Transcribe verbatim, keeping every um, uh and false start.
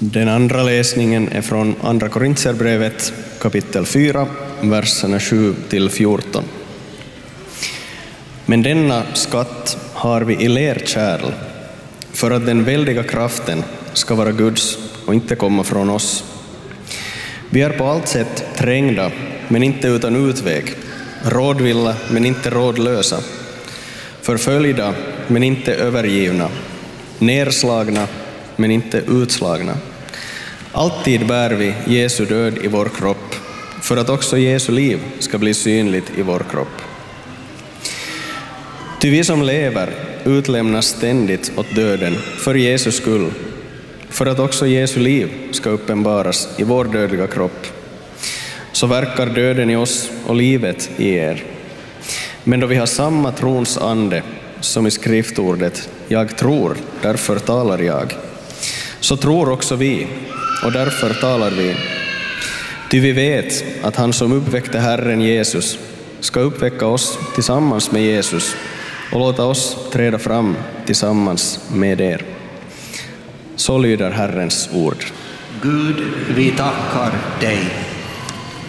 Den andra läsningen är från Andra Korintierbrevet kapitel fyra, verserna sju till fjorton. Men denna skatt har vi i lerkärl, för att den väldiga kraften ska vara Guds och inte komma från oss. Vi är på allt sätt trängda, men inte utan utväg, rådvilla, men inte rådlösa, förföljda, men inte övergivna, nerslagna, men inte utslagna. Alltid bär vi Jesu död i vår kropp, för att också Jesu liv ska bli synligt i vår kropp. Ty vi som lever utlämnas ständigt åt döden för Jesus skull, för att också Jesu liv ska uppenbaras i vår dödliga kropp. Så verkar döden i oss och livet i er. Men då vi har samma trons ande som i skriftordet, jag tror, därför talar jag, så tror också vi, och därför talar vi. Ty vi vet att han som uppväckte Herren Jesus ska uppväcka oss tillsammans med Jesus och låta oss träda fram tillsammans med er. Så lyder Herrens ord. Gud, vi tackar dig.